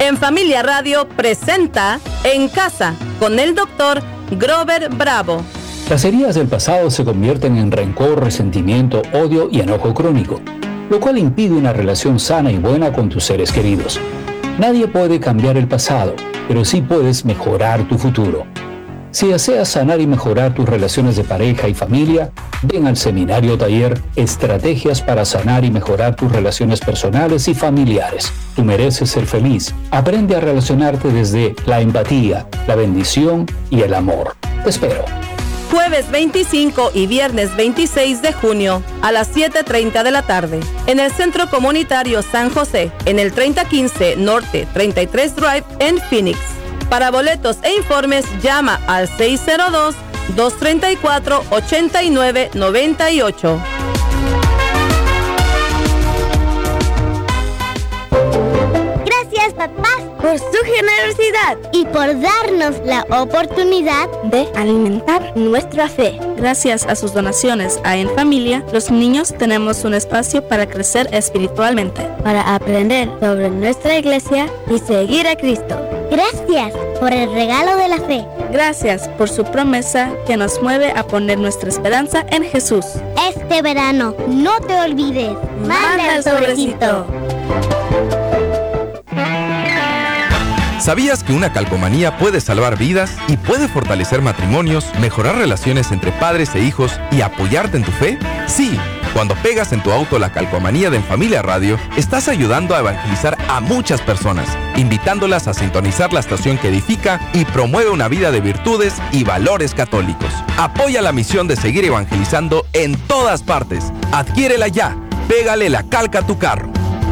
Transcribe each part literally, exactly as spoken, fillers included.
En Familia Radio presenta En Casa con el doctor Grover Bravo. Las heridas del pasado se convierten en rencor, resentimiento, odio y enojo crónico, lo cual impide una relación sana y buena con tus seres queridos. Nadie puede cambiar el pasado, pero sí puedes mejorar tu futuro. Si deseas sanar y mejorar tus relaciones de pareja y familia, ven al seminario taller Estrategias para sanar y mejorar tus relaciones personales y familiares. Tú mereces ser feliz. Aprende a relacionarte desde la empatía, la bendición y el amor. Te espero. Jueves veinticinco y viernes veintiséis de junio a las siete treinta de la tarde en el Centro Comunitario San José, en el treinta quince Norte treinta y tres Drive en Phoenix. Para boletos e informes llama al seis cero dos, dos tres cuatro, ocho nueve nueve ocho. Gracias, papás, por su generosidad y por darnos la oportunidad de alimentar nuestra fe. Gracias a sus donaciones a En Familia, los niños tenemos un espacio para crecer espiritualmente, para aprender sobre nuestra iglesia y seguir a Cristo. Gracias por el regalo de la fe. Gracias por su promesa que nos mueve a poner nuestra esperanza en Jesús. Este verano, no te olvides. Manda el sobrecito. ¿Sabías que una calcomanía puede salvar vidas y puede fortalecer matrimonios, mejorar relaciones entre padres e hijos y apoyarte en tu fe? Sí, cuando pegas en tu auto la calcomanía de En Familia Radio, estás ayudando a evangelizar a muchas personas, invitándolas a sintonizar la estación que edifica y promueve una vida de virtudes y valores católicos. Apoya la misión de seguir evangelizando en todas partes. Adquiérela ya. Pégale la calca a tu carro.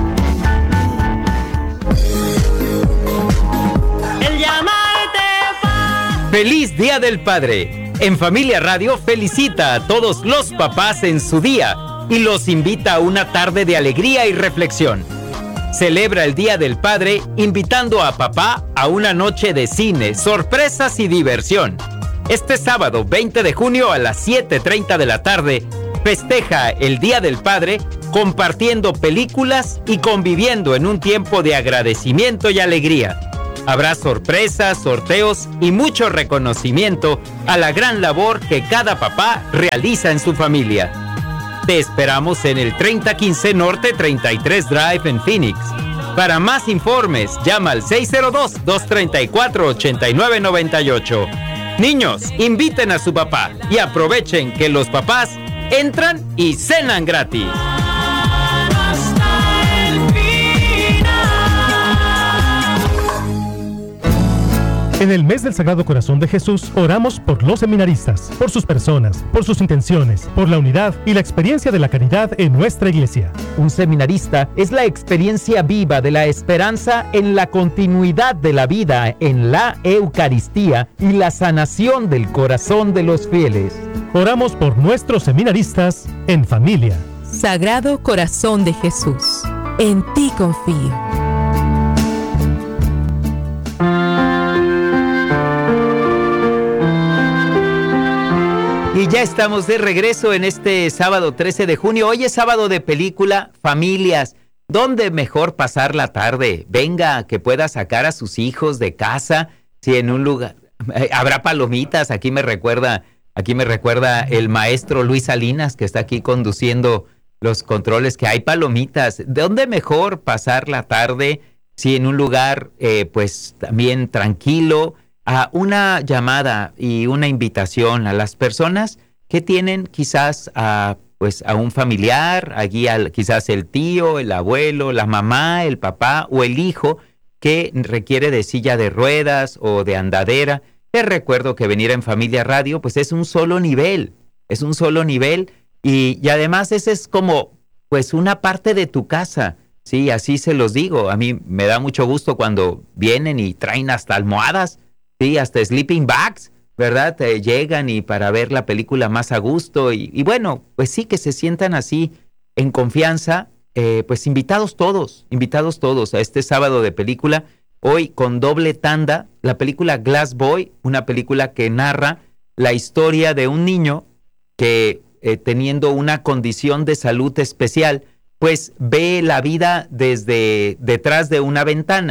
¡Feliz Día del Padre! En Familia Radio felicita a todos los papás en su día y los invita a una tarde de alegría y reflexión. Celebra el Día del Padre invitando a papá a una noche de cine, sorpresas y diversión. Este sábado veinte de junio a las siete treinta de la tarde, festeja el Día del Padre compartiendo películas y conviviendo en un tiempo de agradecimiento y alegría. Habrá sorpresas, sorteos y mucho reconocimiento a la gran labor que cada papá realiza en su familia. Te esperamos en el treinta quince Norte treinta y tres Drive en Phoenix. Para más informes, llama al seis cero dos, dos tres cuatro, ocho nueve nueve ocho. Niños, inviten a su papá y aprovechen que los papás entran y cenan gratis. En el mes del Sagrado Corazón de Jesús, oramos por los seminaristas, por sus personas, por sus intenciones, por la unidad y la experiencia de la caridad en nuestra iglesia. Un seminarista es la experiencia viva de la esperanza en la continuidad de la vida en la Eucaristía y la sanación del corazón de los fieles. Oramos por nuestros seminaristas en familia. Sagrado Corazón de Jesús, en ti confío. Y ya estamos de regreso en este sábado trece de junio. Hoy es sábado de película, familias. ¿Dónde mejor pasar la tarde? Venga, que pueda sacar a sus hijos de casa. Si en un lugar eh, habrá palomitas, aquí me recuerda, aquí me recuerda el maestro Luis Salinas, que está aquí conduciendo los controles, que hay palomitas. ¿Dónde mejor pasar la tarde? Si en un lugar, eh, pues también tranquilo. A una llamada y una invitación a las personas que tienen quizás a, pues, a un familiar, allí al, quizás el tío, el abuelo, la mamá, el papá o el hijo que requiere de silla de ruedas o de andadera. Te recuerdo que venir en Familia Radio pues es un solo nivel, es un solo nivel y, y además ese es como pues una parte de tu casa. Sí, así se los digo. A mí me da mucho gusto cuando vienen y traen hasta almohadas. Sí, hasta sleeping bags, ¿verdad? Te llegan y para ver la película más a gusto. Y, y bueno, pues sí, que se sientan así en confianza. Eh, pues invitados todos, invitados todos a este sábado de película. Hoy con doble tanda, la película Glass Boy, una película que narra la historia de un niño que eh, teniendo una condición de salud especial, pues ve la vida desde detrás de una ventana.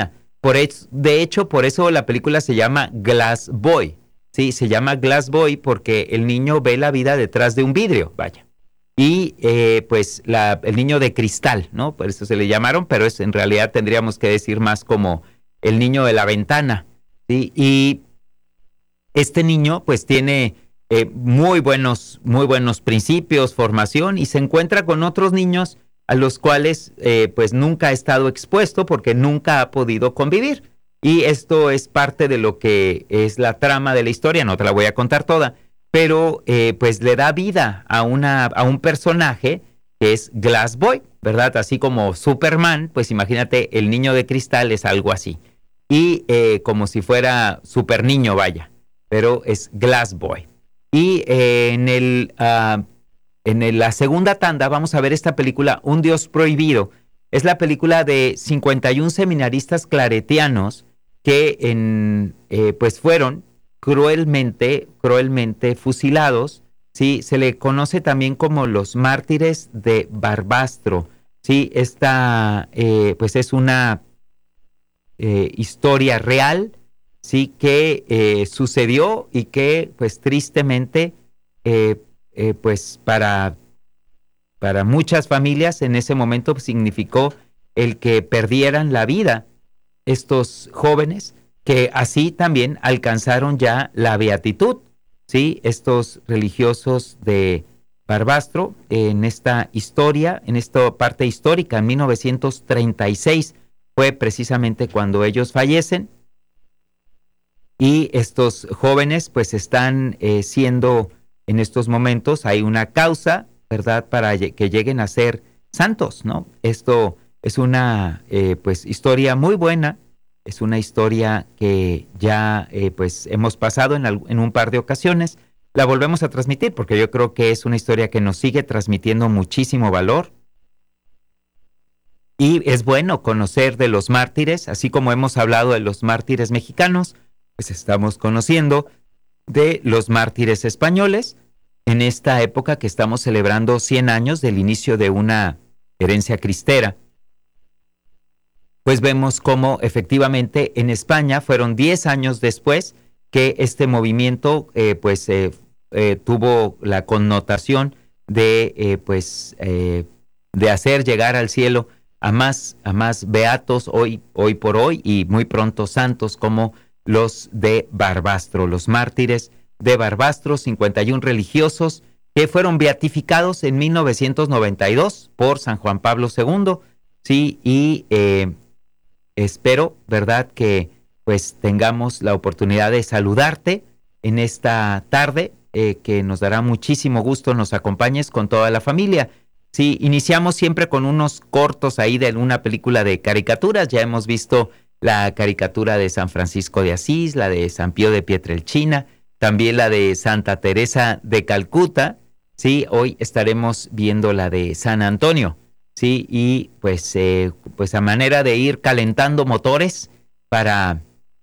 por hecho, de hecho, por eso la película se llama Glass Boy. Sí, se llama Glass Boy porque el niño ve la vida detrás de un vidrio, vaya. Y eh, pues la, el niño de cristal, ¿no? Por eso se le llamaron, pero es, en realidad tendríamos que decir más como el niño de la ventana, ¿sí? Y este niño pues tiene eh, muy buenos, muy buenos principios, formación, y se encuentra con otros niños a los cuales eh, pues nunca ha estado expuesto porque nunca ha podido convivir. Y esto es parte de lo que es la trama de la historia, no te la voy a contar toda, pero eh, pues le da vida a, una, a un personaje que es Glass Boy, ¿verdad? Así como Superman, pues imagínate, el niño de cristal es algo así. Y eh, como si fuera super niño, vaya, pero es Glass Boy. Y eh, en, el, uh, en el, la segunda tanda vamos a ver esta película, Un Dios Prohibido. Es la película de cincuenta y un seminaristas claretianos que en, eh, pues fueron cruelmente, cruelmente fusilados, ¿sí? Se le conoce también como los mártires de Barbastro, ¿sí? Esta, eh, pues es una eh, historia real, ¿sí? Que eh, sucedió y que, pues tristemente, eh, eh, pues para, para muchas familias en ese momento significó el que perdieran la vida estos jóvenes que así también alcanzaron ya la beatitud, ¿sí? Estos religiosos de Barbastro, en esta historia, en esta parte histórica, en mil novecientos treinta y seis, fue precisamente cuando ellos fallecen, y estos jóvenes pues están eh, siendo, en estos momentos, hay una causa, ¿verdad?, para que lleguen a ser santos, ¿no? Esto es una eh, pues historia muy buena, es una historia que ya eh, pues hemos pasado en, en un par de ocasiones, la volvemos a transmitir porque yo creo que es una historia que nos sigue transmitiendo muchísimo valor, y es bueno conocer de los mártires, así como hemos hablado de los mártires mexicanos, pues estamos conociendo de los mártires españoles en esta época que estamos celebrando cien años del inicio de una herencia cristera. Pues vemos cómo efectivamente en España fueron diez años después que este movimiento eh, pues eh, eh, tuvo la connotación de eh, pues eh, de hacer llegar al cielo a más a más beatos hoy hoy por hoy y muy pronto santos como los de Barbastro, los mártires de Barbastro, cincuenta y un religiosos que fueron beatificados en mil novecientos noventa y dos por San Juan Pablo segundo, sí, y eh, espero, ¿verdad?, que pues tengamos la oportunidad de saludarte en esta tarde, eh, que nos dará muchísimo gusto nos acompañes con toda la familia. Sí, iniciamos siempre con unos cortos ahí de una película de caricaturas. Ya hemos visto la caricatura de San Francisco de Asís, la de San Pío de Pietrelcina, también la de Santa Teresa de Calcuta. Sí, hoy estaremos viendo la de San Antonio. Sí, y pues, eh, pues a manera de ir calentando motores para,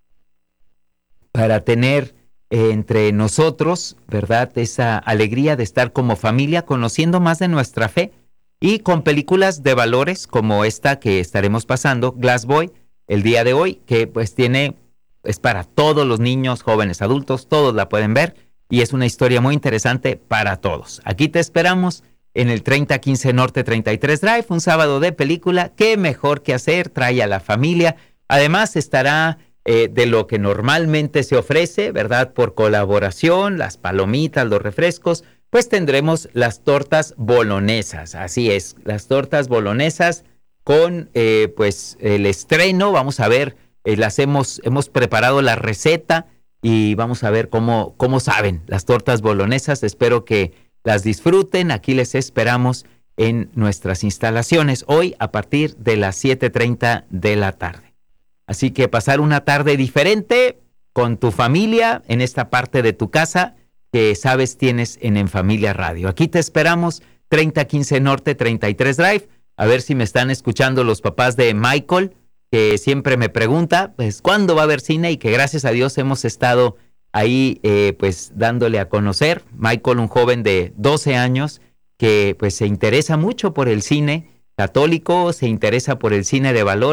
para tener eh, entre nosotros, ¿verdad?, esa alegría de estar como familia, conociendo más de nuestra fe, y con películas de valores como esta que estaremos pasando, Glass Boy, el día de hoy, que pues tiene, es para todos los niños, jóvenes, adultos, todos la pueden ver, y es una historia muy interesante para todos. Aquí te esperamos en el treinta quince Norte treinta y tres Drive, un sábado de película. Qué mejor que hacer, trae a la familia. Además estará eh, de lo que normalmente se ofrece, ¿verdad?, por colaboración, las palomitas, los refrescos, pues tendremos las tortas bolonesas. Así es, las tortas bolonesas con eh, pues el estreno. Vamos a ver, eh, las hemos, hemos preparado la receta y vamos a ver cómo, cómo saben las tortas bolonesas. Espero que las disfruten. Aquí les esperamos en nuestras instalaciones hoy a partir de las siete treinta de la tarde. Así que pasar una tarde diferente con tu familia en esta parte de tu casa que sabes tienes en En Familia Radio. Aquí te esperamos, treinta quince Norte treinta y tres Drive. A ver si me están escuchando los papás de Michael, que siempre me pregunta, pues, ¿cuándo va a haber cine? Y que gracias a Dios hemos estado ahí eh, pues dándole a conocer. Michael, un joven de doce años que pues se interesa mucho por el cine católico, se interesa por el cine de valores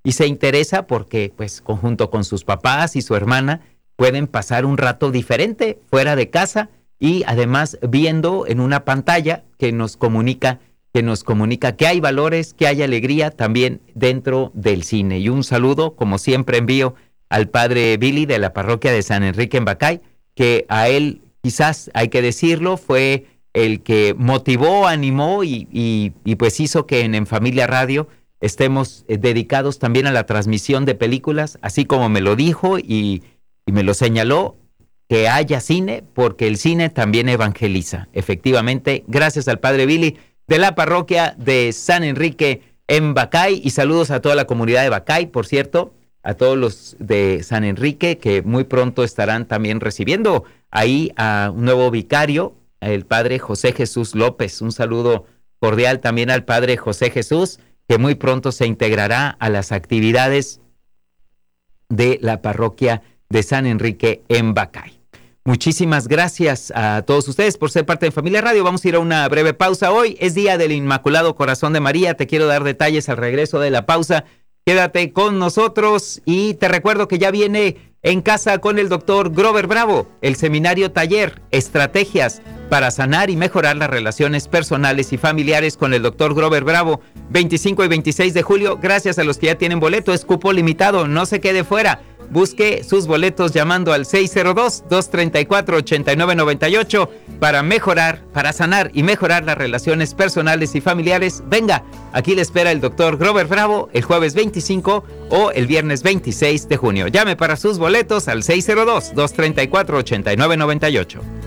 y se interesa porque, pues, conjunto con sus papás y su hermana, pueden pasar un rato diferente fuera de casa y además viendo en una pantalla que nos comunica, que nos comunica que hay valores, que hay alegría también dentro del cine. Y un saludo, como siempre, envío al padre Billy de la parroquia de San Enrique en Bacay, que a él, quizás hay que decirlo, fue el que motivó, animó y, y, y pues hizo que en, en Familia Radio estemos eh, dedicados también a la transmisión de películas, así como me lo dijo y, y me lo señaló, que haya cine, porque el cine también evangeliza. Efectivamente, gracias al padre Billy de la parroquia de San Enrique en Bacay, y saludos a toda la comunidad de Bacay, por cierto, a todos los de San Enrique, que muy pronto estarán también recibiendo ahí a un nuevo vicario, el padre José Jesús López. Un saludo cordial también al padre José Jesús, que muy pronto se integrará a las actividades de la parroquia de San Enrique en Bacay. Muchísimas gracias a todos ustedes por ser parte de Familia Radio. Vamos a ir a una breve pausa. Hoy es día del Inmaculado Corazón de María. Te quiero dar detalles al regreso de la pausa. Quédate con nosotros y te recuerdo que ya viene En Casa con el doctor Grover Bravo, el seminario taller, estrategias para sanar y mejorar las relaciones personales y familiares con el doctor Grover Bravo, veinticinco y veintiséis de julio. Gracias a los que ya tienen boleto, es cupo limitado, no se quede fuera. Busque sus boletos llamando al seis cero dos, dos tres cuatro, ocho nueve nueve ocho para mejorar, para sanar y mejorar las relaciones personales y familiares. Venga, aquí le espera el doctor Grover Bravo el jueves veinticinco o el viernes veintiséis de junio. Llame para sus boletos al seis cero dos, dos tres cuatro, ocho nueve nueve ocho.